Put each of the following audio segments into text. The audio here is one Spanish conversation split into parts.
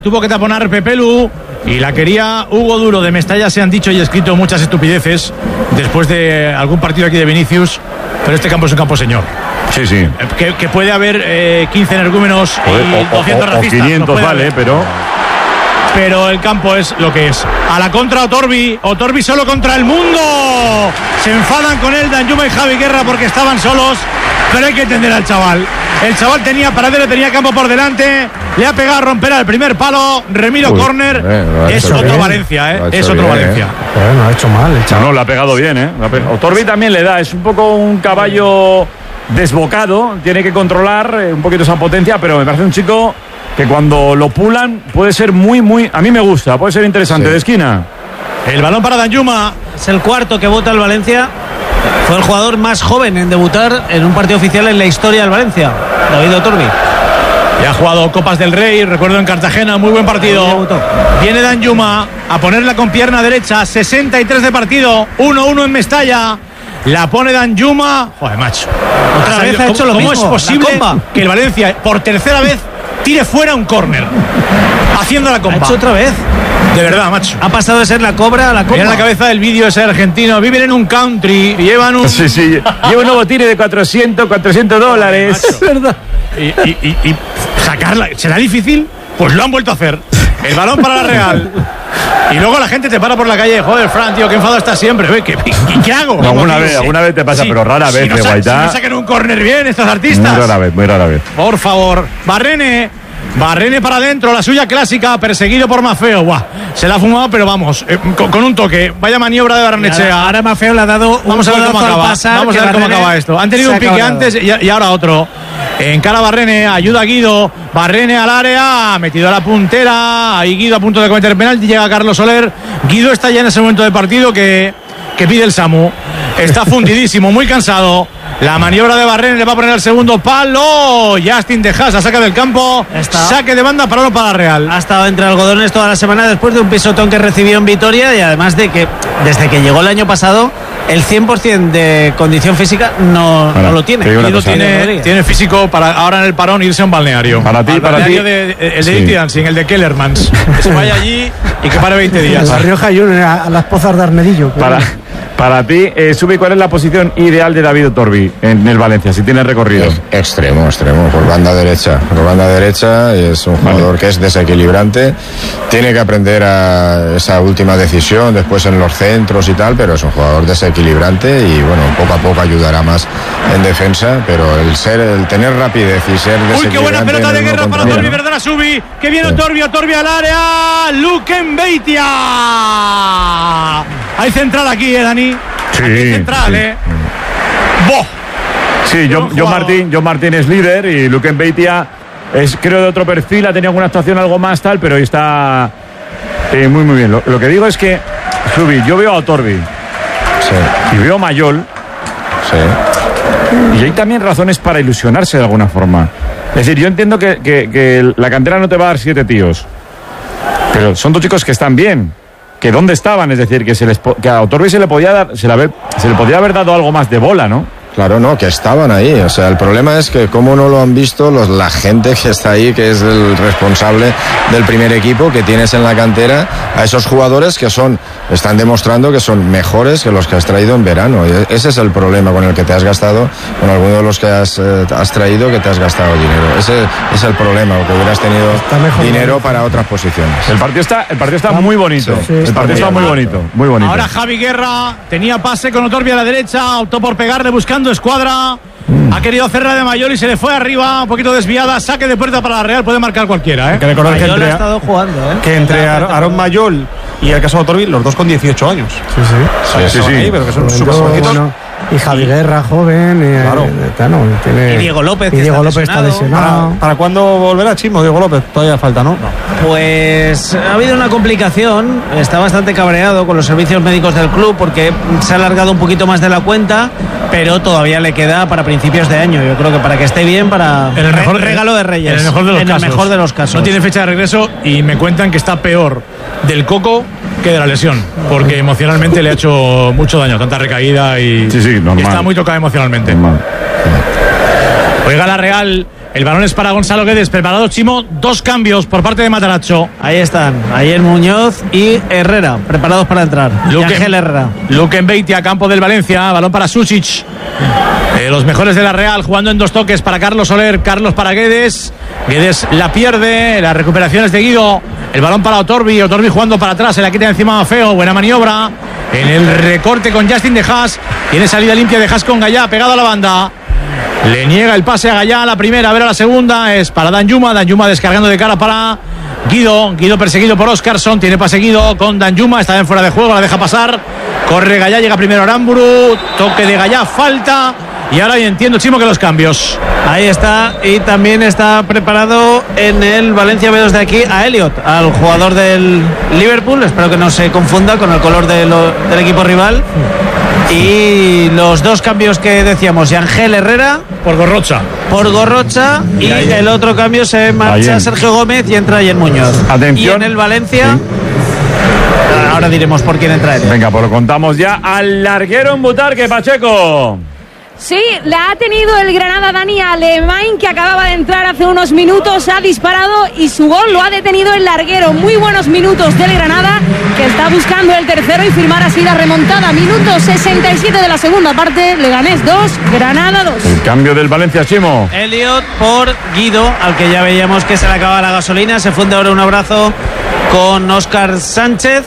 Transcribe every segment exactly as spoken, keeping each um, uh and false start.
Tuvo que taponar Pepe Lu y la quería Hugo Duro. De Mestalla se han dicho y escrito muchas estupideces después de algún partido aquí de Vinicius, pero este campo es un campo señor. Sí, sí. Que, que puede haber eh, quince energúmenos y o, doscientos o, racistas. o quinientos, vale, haber. pero... Pero el campo es lo que es. A la contra Otorbi. Otorbi solo contra el mundo. Se enfadan con él Danjuma y Javi Guerra porque estaban solos. Pero hay que entender al chaval. El chaval tenía paradero, tenía campo por delante. Le ha pegado a romper al primer palo. Remiro córner. Eh, es otro bien. Valencia, ¿eh? Es otro bien, Valencia. Eh. Bueno, ha hecho mal el chaval. No, no, le ha pegado bien, ¿eh? Otorbi también le da. Es un poco un caballo desbocado. Tiene que controlar eh, un poquito esa potencia, pero me parece un chico que cuando lo pulan puede ser muy, muy... A mí me gusta, puede ser interesante, sí. De esquina. El balón para Danjuma. Es el cuarto que vota el Valencia. Fue el jugador más joven en debutar en un partido oficial en la historia del Valencia, David Otorbi. Ya ha jugado Copas del Rey, recuerdo en Cartagena, muy buen partido. Viene Danjuma a ponerla con pierna derecha, sesenta y tres de partido, uno uno en Mestalla. La pone Danjuma. Joder, macho. Otra vez ha hecho lo mismo. ¿Cómo es posible que el Valencia, por tercera vez, tire fuera un córner? Haciendo la comba. Ha hecho otra vez. De verdad, macho. Ha pasado de ser la cobra a la comba. Mira la cabeza del vídeo ese argentino. Viven en un country, llevan un... Sí, sí. Lleva un nuevo tire de cuatrocientos, cuatrocientos dólares. Es verdad. Y, y, y, y sacarla, ¿será difícil? Pues lo han vuelto a hacer. El balón para la Real. Y luego la gente te para por la calle. Joder, Fran, tío, qué enfado estás siempre. ¿Qué, qué, qué hago? No, alguna vez, alguna vez te pasa, sí, pero rara vez, si no, de Guaitá. Si no saquen un córner bien estos artistas. Muy rara vez, muy rara vez. Por favor. Barrene. Barrene para adentro, la suya clásica, perseguido por Mafeo. Buah, se la ha fumado, pero vamos, eh, con, con un toque. Vaya maniobra de Barrenechea. Ahora, ahora Mafeo le ha dado. Vamos a ver cómo acaba. Pasar, vamos a ver cómo acaba esto. Han tenido un pique antes y, y ahora otro. Encara Barrene, ayuda a Guido. Barrene al área, metido a la puntera. Ahí Guido a punto de cometer penalti. Llega Carlos Soler. Guido está ya en ese momento de partido que, que pide el Samu. Está fundidísimo, muy cansado. La maniobra de Barrene le va a poner al segundo palo. Justin de Haas la saca del campo. Está. Saque de banda para para Real. Ha estado entre algodones toda la semana después de un pisotón que recibió en Vitoria. Y además de que desde que llegó el año pasado, el cien por ciento de condición física no, no lo tiene. Lo tiene, tiene físico para ahora en el parón irse a un balneario. Para ti, Al para ti. De, de, el de sí. Dirty Dancing, el de Kellermans. Que se vaya allí y que pare veinte días. La Rioja Junior a las pozas de Armedillo. Para, para ti, eh, Subi, ¿cuál es la posición ideal de David Otorbi en el Valencia, si tiene recorrido? Es extremo, extremo, por banda derecha. Por banda derecha es un jugador vale. que es desequilibrante. Tiene que aprender a esa última decisión después en los centros y tal, pero es un jugador desequilibrante y bueno, poco a poco ayudará más en defensa, pero el ser, el tener rapidez y ser desequilibrante. Uy, qué buena pelota de Guerra para Otorbi, verdad, Subi. Que viene sí. Otorbi, Otorbi al área. Luquen Beitia. Hay central aquí, eh, Dani. Sí. Aquí central, sí. eh. ¡Boh! Sí, John, John Martín, John Martín es líder y Luquen Beitia es, creo, de otro perfil. Ha tenido alguna actuación algo más tal, pero está eh, muy, muy bien. Lo, lo que digo es que, Subi, yo veo a Otorbi sí. y veo a Mayol. Sí. Y hay también razones para ilusionarse de alguna forma. Es decir, yo entiendo que, que, que la cantera no te va a dar siete tíos, pero son dos chicos que están bien. Que dónde estaban, es decir, que, se les, que a Otorbi se le podía dar, se le, se le podía haber dado algo más de bola, ¿no? Claro, no, que estaban ahí. O sea, el problema es que como no lo han visto los, la gente que está ahí, que es el responsable del primer equipo, que tienes en la cantera, a esos jugadores que son, están demostrando que son mejores que los que has traído en verano. Y ese es el problema con el que te has gastado, con alguno de los que has, eh, has traído, que te has gastado dinero. Ese es el problema, porque hubieras tenido dinero para otras posiciones. El partido está, el partido está muy bonito. Sí, sí, el partido está muy bonito, muy bonito. Ahora Javi Guerra tenía pase con Otorbi a la derecha, optó por pegarle buscando escuadra, mm. ha querido hacerla de Mayol y se le fue arriba, un poquito desviada, saque de puerta para la Real, puede marcar cualquiera, ¿eh? Que recordar que entre, ha estado jugando, ¿eh? que entre Aaron Mayol y el caso de Otorbi, los dos con dieciocho años. Sí, sí. Sí, sí, sí. Ahí, pero que son súper jovencitos. Bueno, y Javi Guerra, joven. Y, claro. Eh, no, tiene, y Diego López. Y Diego López está lesionado. ¿Para, ¿Para cuándo volverá Chimo, Diego López? Todavía falta, ¿no? no. Pues ha habido una complicación. Está bastante cabreado con los servicios médicos del club porque se ha alargado un poquito más de la cuenta, pero todavía le queda para principios de año. Yo creo que para que esté bien, para en el mejor re regalo de Reyes. En el mejor de los en casos. el mejor de los casos. No tiene fecha de regreso y me cuentan que está peor del coco que de la lesión, porque emocionalmente le ha hecho mucho daño, tanta recaída y, sí, sí, normal. y está muy tocado emocionalmente. Normal. Juega la Real El balón es para Gonzalo Guedes. Preparado, Chimo. Dos cambios por parte de Matarazzo. Ahí están. Ayer Muñoz y Herrera. Preparados para entrar. Luque, Ángel Herrera. Luque Beitia, campo del Valencia. Balón para Susic. Eh, los mejores de la Real jugando en dos toques para Carlos Soler. Carlos para Guedes. Guedes la pierde. Las recuperaciones de Guido. El balón para Otorbi. Otorbi jugando para atrás. Se la quita encima Mafeo. Buena maniobra. En el recorte con Justin de Haas. Tiene salida limpia de Haas con Gallá. Pegado a la banda. Le niega el pase a Gallá, la primera, a ver a la segunda, es para Danjuma, Danjuma descargando de cara para Guido, Guido perseguido por Oscarson, tiene pase Guido con Danjuma, está en fuera de juego, la deja pasar, corre Gallá, llega primero Aramburu, toque de Gallá, falta, y ahora ya entiendo, Chimo, que los cambios. Ahí está, y también está preparado en el Valencia B dos de aquí a Elliot, al jugador del Liverpool, espero que no se confunda con el color de lo, del equipo rival. Y los dos cambios que decíamos, Ángel Herrera por Gorrocha. Por Gorrocha y, y el otro cambio se marcha Ayen. Sergio Gómez y entra Ayen Muñoz. Atención. Y en el Valencia, sí. Ahora diremos por quién entra él. Venga, pues lo contamos ya al larguero en Butarque, Pacheco. Sí, la ha tenido el Granada Dani Alemán, que acababa de entrar hace unos minutos, ha disparado y su gol lo ha detenido el larguero. Muy buenos minutos del Granada, que está buscando el tercero y firmar así la remontada. Minuto sesenta y siete de la segunda parte, Leganés dos, Granada dos. El cambio del Valencia, Chimo. Elliot por Guido, al que ya veíamos que se le acaba la gasolina. Se funde ahora un abrazo con Óscar Sánchez.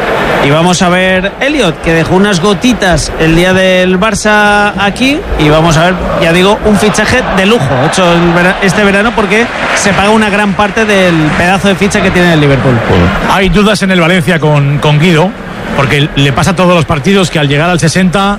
Y vamos a ver Elliot, que dejó unas gotitas el día del Barça aquí. Y vamos a ver, ya digo, un fichaje de lujo hecho este verano, porque se paga una gran parte del pedazo de ficha que tiene el Liverpool. Hay dudas en el Valencia con, con Guido, porque le pasa todos los partidos que al llegar al sesenta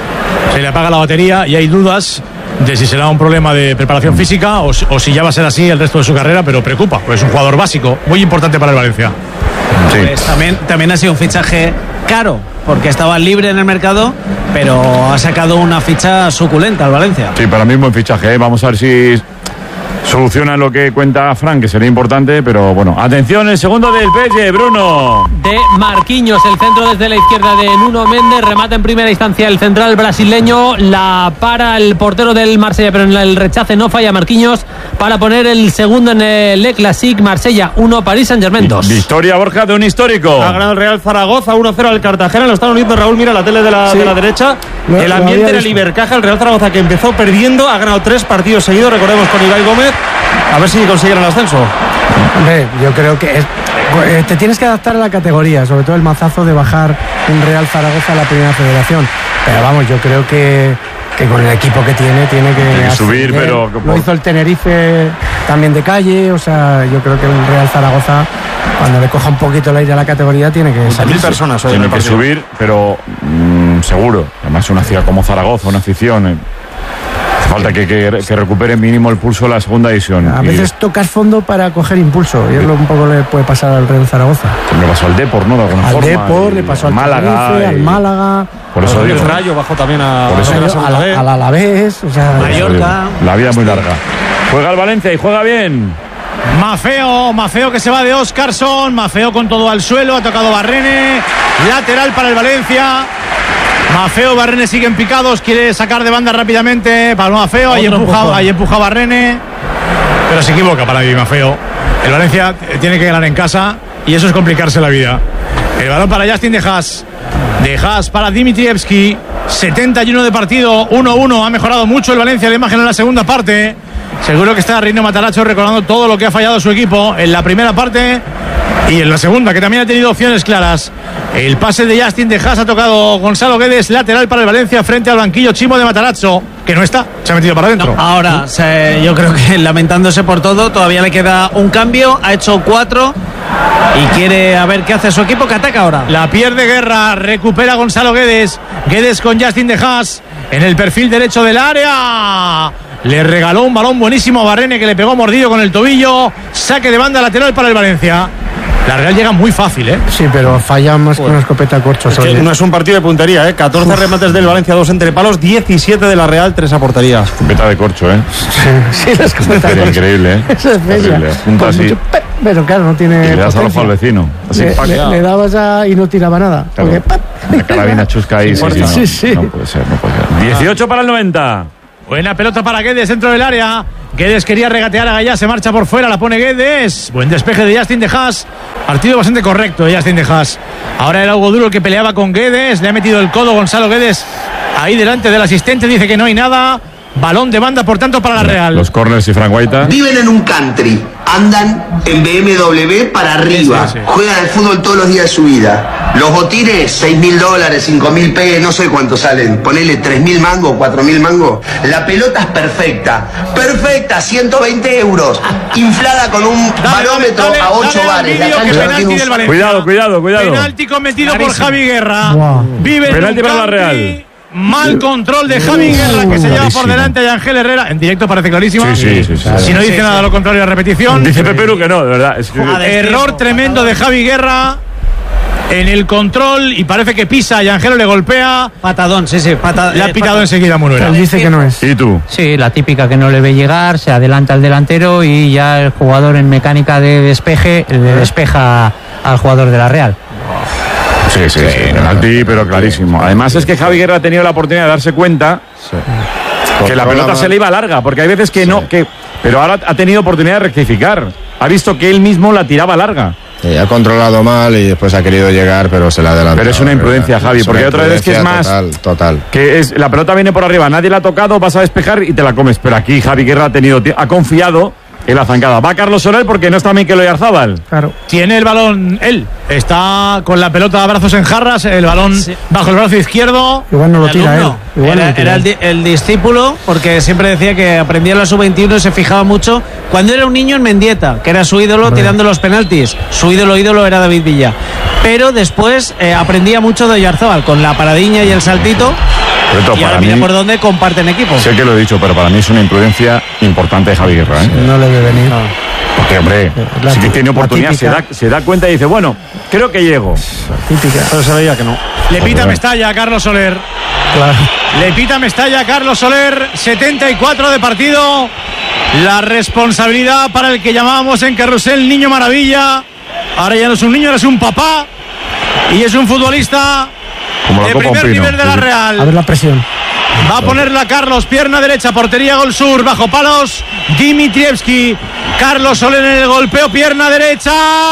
se le apaga la batería y hay dudas de si será un problema de preparación física o, o si ya va a ser así el resto de su carrera, pero preocupa, porque es un jugador básico, muy importante para el Valencia. Sí. Pues también, también ha sido un fichaje caro, porque estaba libre en el mercado, pero ha sacado una ficha suculenta al Valencia. Sí, para mí es buen fichaje, ¿eh? Vamos a ver si soluciona lo que cuenta Frank, que sería importante, pero bueno. Atención, el segundo del P S G, Bruno. De Marquinhos, el centro desde la izquierda de Nuno Méndez, remata en primera instancia el central brasileño, la para el portero del Marsella, pero en el rechace no falla Marquinhos para poner el segundo en el Le Classique. Marsella uno, Paris Saint-Germain dos. Victoria, Borja, de un histórico. Ha ganado el Real Zaragoza uno cero al Cartagena, lo están uniendo Raúl, mira la tele de la, sí. de la derecha. Lo, el ambiente era el Ibercaja, el Real Zaragoza, que empezó perdiendo, ha ganado tres partidos seguidos, recordemos, con Ibai Gómez. A ver si consiguen el ascenso. Hombre, yo creo que es, eh, te tienes que adaptar a la categoría, sobre todo el mazazo de bajar un Real Zaragoza a la primera federación. Pero vamos, yo creo que, que con el equipo que tiene, tiene que, tiene que subir, pero... Lo hizo el Tenerife también de calle, o sea, yo creo que el Real Zaragoza, cuando le coja un poquito el aire a la categoría, tiene que salir. personas Tiene que subir, pero mmm, seguro. Además, una ciudad como Zaragoza, una afición... Eh, falta que, que, que recupere mínimo el pulso de la segunda división. A veces y... tocas fondo para coger impulso, y es lo que un poco le puede pasar al Real Zaragoza. Le pasó al Depor, ¿no? De alguna al forma. Al Depor, le pasó al Málaga, Tenerife, al Málaga. Por eso digo. El Rayo bajó también a, por eso, a la, al Alavés, o sea, Mallorca. La vida es muy larga. Juega el Valencia y juega bien. Mafeo, Mafeo que se va de Oscarson, Mafeo con todo al suelo, ha tocado Barrene, lateral para el Valencia. Mafeo, Barrene siguen picados, quiere sacar de banda rápidamente para Mafeo, ahí empuja, ahí empuja Barrene, pero se equivoca para mí Mafeo. El Valencia tiene que ganar en casa y eso es complicarse la vida. El balón para Justin de Haas, de Haas para Dimitrievski, setenta y uno de partido, uno uno, ha mejorado mucho el Valencia de imagen en la segunda parte. Seguro que está Reino Matarazzo recordando todo lo que ha fallado su equipo en la primera parte y en la segunda, que también ha tenido opciones claras. El pase de Justin de Haas ha tocado Gonzalo Guedes, lateral para el Valencia frente al banquillo Chimo de Matarazzo, que no está, se ha metido para adentro. No, ahora, se, yo creo que lamentándose por todo, todavía le queda un cambio, ha hecho cuatro y quiere a ver qué hace su equipo, que ataca ahora. La pierde Guerra, recupera Gonzalo Guedes, Guedes con Justin de Haas en el perfil derecho del área. Le regaló un balón buenísimo a Barrene, que le pegó mordido con el tobillo. Saque de banda lateral para el Valencia. La Real llega muy fácil, ¿eh? Sí, pero falla más con una escopeta corcho. Es que no es un partido de puntería, ¿eh? catorce Uf. remates del Valencia, dos entre palos, diecisiete de la Real, tres a portería. Escopeta de corcho, ¿eh? Sí, sí la escopeta de corcho. Increíble, ¿eh? Eso es bella. Punta así. Mucho, pero claro, no tiene. Y le das al ojo al vecino. Así, le, le, le dabas a, y no tiraba nada. Claro, porque, la carabina chusca ahí. Sí, sí, sí, no, sí. no puede ser, no puede ser. dieciocho para el noventa. Buena pelota para Guedes dentro del área. Guedes quería regatear a Gallá, se marcha por fuera, la pone Guedes. Buen despeje de Justin de Haas. Partido bastante correcto de Justin de Haas. Ahora era Hugo Duro el que peleaba con Guedes. Le ha metido el codo Gonzalo Guedes ahí delante del asistente. Dice que no hay nada. Balón de banda, por tanto, para la Real. Los corners y Frank Guaita. Viven en un country, andan en B M W para arriba, sí, sí, sí. Juegan al fútbol todos los días de su vida. Los botines, seis mil dólares, cinco mil pesos, no sé cuánto salen. Ponele tres mil mangos, cuatro mil mangos. La pelota es perfecta, perfecta, ciento veinte euros. Inflada con un dale, barómetro dale, a ocho bares. La cancha tiene un... Cuidado, cuidado, cuidado. Penalti cometido Clarísimo. por Javi Guerra. Wow. Vive Penalti en un para la Real. Mal control de Javi Guerra, que se lleva por delante a Ángel Herrera. En directo parece clarísimo. Sí, sí, sí, sí. Si no dice sí, nada sí. lo contrario a repetición. Dice Peperu que no, de verdad. Es que... Error tremendo de Javi Guerra en el control y parece que pisa y Ángel le golpea. Patadón, sí, sí. Pata, le ha pitado eh, enseguida Munuera. Él dice que no es. ¿Y tú? Sí, la típica que no le ve llegar, se adelanta al delantero y ya el jugador en mecánica de despeje le despeja al jugador de la Real. Sí, sí, sí, sí, penalti, pero clarísimo. Además es que Javi Guerra ha tenido la oportunidad de darse cuenta sí. que la pelota se le iba larga, porque hay veces que sí. no, que, pero ahora ha tenido oportunidad de rectificar. Ha visto que él mismo la tiraba larga. Sí, ha controlado mal y después ha querido llegar, pero se la ha adelantado. Pero es una imprudencia, Javi, es porque otra vez que es más total, total. que es la pelota viene por arriba, nadie la ha tocado, vas a despejar y te la comes. Pero aquí Javi Guerra ha tenido, ha confiado en la zancada. Va Carlos Soler porque no está Mikel Oyarzábal. Claro. Tiene el balón él. Está con la pelota a brazos en jarras, el balón sí. bajo el brazo izquierdo. Igual no lo tira él. Igual era no lo tira era el, di el discípulo, porque siempre decía que aprendía la sub veintiuno y se fijaba mucho cuando era un niño en Mendieta, que era su ídolo bueno. tirando los penaltis. Su ídolo ídolo era David Villa. Pero después eh, aprendía mucho de Oyarzábal con la paradiña y el saltito. Pero y ahora mira por dónde comparten equipo. Sé que lo he dicho, pero para mí es una imprudencia importante de Javi Guerra, ¿eh? Sí, no le debe venir. No. Porque, hombre, la sí que tiene oportunidad, se da, se da cuenta y dice, bueno, creo que llego. Típica. Pero se veía que no. Le pita Mestalla a Carlos Soler. Claro. Le pita Mestalla a Carlos Soler. setenta y cuatro de partido. La responsabilidad para el que llamábamos en Carrusel Niño Maravilla. Ahora ya no es un niño, ahora es un papá. Y es un futbolista de primer nivel de la Real. A ver la presión. Va a ponerla Carlos, pierna derecha, portería Gol Sur, bajo palos Dimitrievski. Carlos Soler en el golpeo, pierna derecha.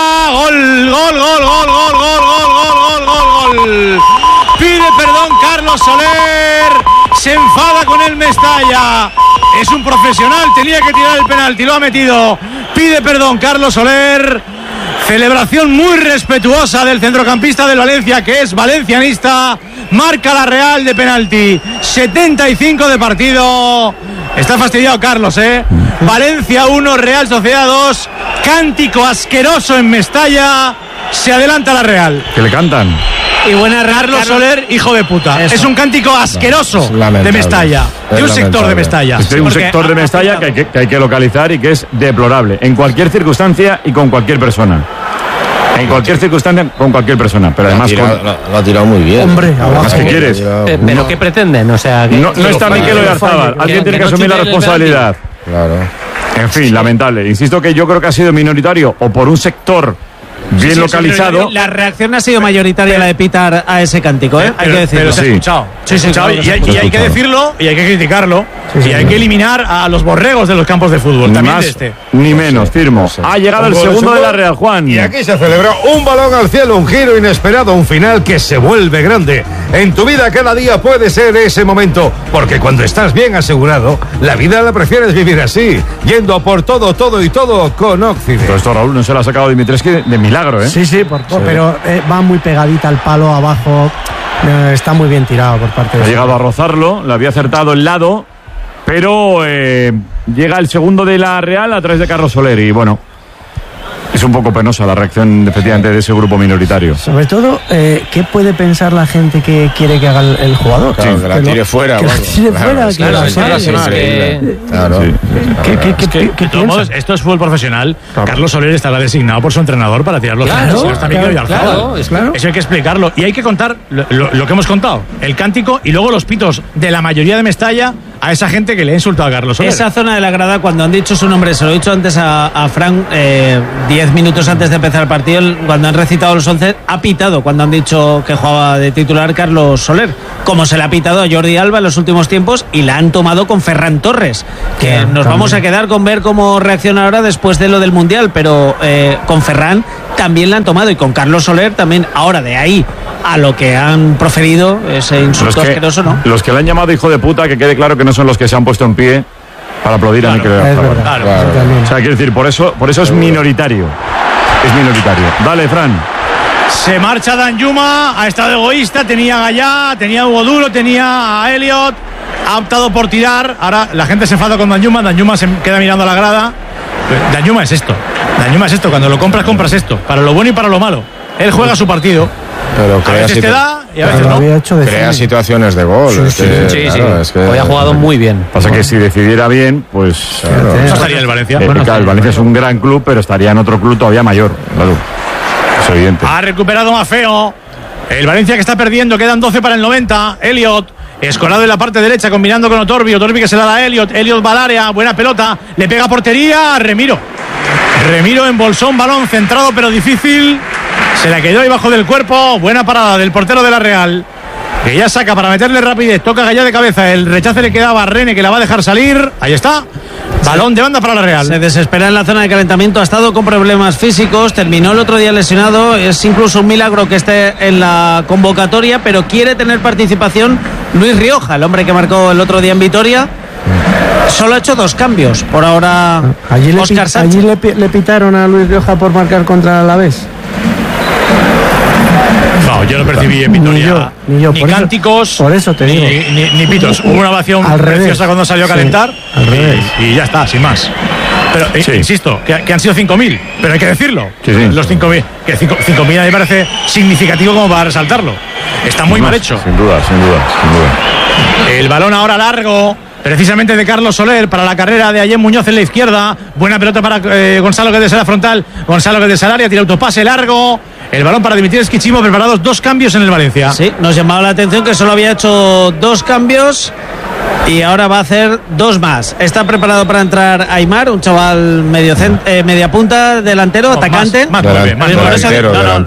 Gol, gol, gol, gol, gol, gol, gol, gol, gol, gol. Pide perdón Carlos Soler. Se enfada con el Mestalla. Es un profesional, tenía que tirar el penalti, lo ha metido. Pide perdón Carlos Soler. Celebración muy respetuosa del centrocampista del Valencia, que es valencianista. Marca la Real de penalti. setenta y cinco de partido. Está fastidiado Carlos, ¿eh? Valencia uno, Real Sociedad dos. Cántico asqueroso en Mestalla. Se adelanta la Real. Que le cantan. Y buena Carlos Carlos Soler, hijo de puta. Eso. Es un cántico asqueroso no, de Mestalla. De un sector de Mestalla. Es de un sector de Mestalla que hay que, que hay que localizar y que es deplorable. En cualquier circunstancia y con cualquier persona. En cualquier circunstancia, con cualquier persona. Pero además. Lo ha tirado, con... lo ha tirado muy bien. Hombre, abajo. ¿Qué quieres? Eh, ¿Pero no. qué pretenden? O sea, que no, no está Mikel Oyarzábal. Alguien tiene que asumir la responsabilidad. Claro. En fin, lamentable. Insisto que yo creo que ha sido minoritario o por un sector bien sí, sí, localizado. La reacción ha sido mayoritaria la de pitar a ese cántico, ¿eh? Hay pero, que decirlo. Pero se ha escuchado. Sí, sí, escuchado, y, y, y hay que decirlo y hay que criticarlo. Sí, sí, y hay sí. que eliminar a los borregos de los campos de fútbol. Ni también más, de este. ni menos, firmo. Ha llegado el segundo de la Real, Juan. Y aquí se celebró un balón al cielo, un giro inesperado, un final que se vuelve grande. En tu vida cada día puede ser ese momento, porque cuando estás bien asegurado, la vida la prefieres vivir así, yendo por todo, todo y todo con Occident. Pero esto, Raúl, no se lo ha sacado Dimitrescu de milagro, ¿eh? Sí, sí, por, por, sí. pero eh, va muy pegadita al palo abajo. Eh, está muy bien tirado por parte de... Ha llegado a rozarlo, le había acertado el lado, pero eh, llega el segundo de la Real a través de Carlos Soler y bueno, es un poco penosa la reacción efectivamente de ese grupo minoritario. Sobre todo, eh, ¿qué puede pensar la gente que quiere que haga el, el jugador? Claro, sí, que la tire lo, fuera. Que bueno, la tire claro, fuera, es claro, que claro, es increíble. Claro. Sí. ¿Qué, qué, qué, qué, qué de todos modos, esto es fútbol profesional. Claro. Carlos Soler estará designado por su entrenador para tirar los claro, penaltis. Está Mikel Oyarzábal. Claro, es claro. Eso hay que explicarlo. Y hay que contar lo, lo, lo que hemos contado. El cántico y luego los pitos de la mayoría de Mestalla a esa gente que le ha insultado a Carlos Soler. Esa zona de la grada, cuando han dicho su nombre, se lo he dicho antes a, a Frank, eh, diez minutos antes de empezar el partido, cuando han recitado los once, ha pitado cuando han dicho que jugaba de titular Carlos Soler, como se le ha pitado a Jordi Alba en los últimos tiempos, y la han tomado con Ferran Torres, que yeah, nos también. Vamos a quedar con ver cómo reacciona ahora después de lo del Mundial, pero eh, con Ferran también la han tomado, y con Carlos Soler también. Ahora, de ahí a lo que han proferido, ese insulto que, asqueroso, ¿no? Los que le han llamado hijo de puta, que quede claro que no son los que se han puesto en pie para aplaudir claro, a Mikel Oyarzabal. Claro, claro. O sea, quiero decir, por eso, por eso es minoritario. Es minoritario. Dale, Fran. Se marcha Danjuma, ha estado egoísta, tenía a Gallá, tenía a Hugo Duro, tenía a Elliot, ha optado por tirar. Ahora la gente se enfada con Danjuma, Danjuma se queda mirando a la grada. Danjuma es esto, Danjuma es esto, cuando lo compras, compras esto, para lo bueno y para lo malo. Él juega su partido. Pero a veces te da y a veces no. Hecho de crea situaciones de gol. Sí, es sí, que, sí, claro, sí. Es que, hoy ha jugado muy bien. Pasa que si decidiera bien, pues claro, eso estaría el Valencia. Eh, bueno, claro, el Valencia es un gran club, pero estaría en otro club todavía mayor. Claro, es evidente. Ha recuperado Mafeo. El Valencia que está perdiendo, quedan doce para el noventa. Elliot, escorado en la parte derecha, combinando con Otorbi. Otorbi que se la da a Elliot. Elliot va al área, buena pelota. Le pega a portería, Remiro. Remiro embolsó un balón centrado pero difícil. Se la quedó ahí bajo del cuerpo. Buena parada del portero de la Real, que ya saca para meterle rapidez. Toca Gallá de cabeza. El rechace le queda a Barrene, que la va a dejar salir. Ahí está. Balón de banda para la Real. Se desespera en la zona de calentamiento. Ha estado con problemas físicos. Terminó el otro día lesionado. Es incluso un milagro que esté en la convocatoria, pero quiere tener participación Luis Rioja, el hombre que marcó el otro día en Vitoria. Solo ha hecho dos cambios. Por ahora, allí Óscar le, Sánchez. Allí le, le pitaron a Luis Rioja por marcar contra el Alavés. No, yo no percibí en Vitoria ni, yo, ni, yo, ni por cánticos, eso, por eso te digo. Ni, ni, ni pitos. Hubo una ovación al preciosa revés. Cuando salió a calentar, sí, al revés. Y, y ya está, sin más. Pero sí. insisto, que, que han sido cinco mil, pero hay que decirlo. Sí, sí. Los cinco mil, que cinco mil a mí me parece significativo como para resaltarlo. Está muy sin mal más, hecho. Sin duda, sin duda, sin duda. El balón ahora largo, precisamente de Carlos Soler, para la carrera de Ayem Muñoz en la izquierda. Buena pelota para eh, Gonzalo, que desde la frontal. Gonzalo, que desde el área, tira autopase largo. El balón para Dimitri Esquichimo, preparados dos cambios en el Valencia. Sí, nos llamaba la atención que solo había hecho dos cambios y ahora va a hacer dos más. Está preparado para entrar Aimar, un chaval medio cent- eh, media punta, delantero, no, atacante. Más, más nueve, más delantero, no, no, delantero,